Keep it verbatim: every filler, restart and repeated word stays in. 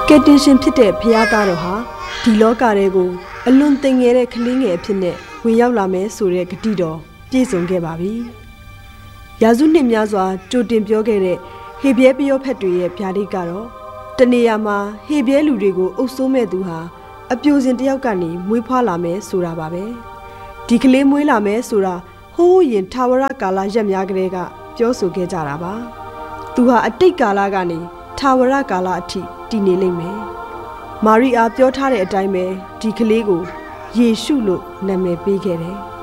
ကယ်တင်ရှင်ဖြစ်တဲ့ဖခင်သားတော်ဟာဒီလောကတွေကိုအလွန်သိငယ်တဲ့ကလေးငယ်အဖြစ်နဲ့ဝင်ရောက်လာမယ်ဆိုတဲ့ဂတိတော်ပြည့်စုံခဲ့ပါပြီ။ရာစုနှစ်များစွာကြိုတင်ပြောခဲ့တဲ့ဟေဘရဲပယောဖက်တွေရဲ့ဗျာဒိတ်ကတော့တနေရာမှာဟေဘရဲလူတွေကိုအုပ်စိုးမဲ့သူဟာအပြိုစင်တယောက်ကနေမွေးဖွားလာမယ်ဆိုတာပါပဲ။ဒီကလေးမွေးလာမယ်ဆိုတာဟိုးရင်ထာဝရကာလရက်များကလေးကပြောဆိုခဲ့ကြတာပါ။သူဟာအတိတ်ကာလကနေထာဝရကာလအထိတည်နေလိမ့်မယ်။မာရိအားပြောထားတဲ့အတိုင်းပဲဒီကလေးကိုယေရှုလို့နာမည်ပေးခဲ့တယ်။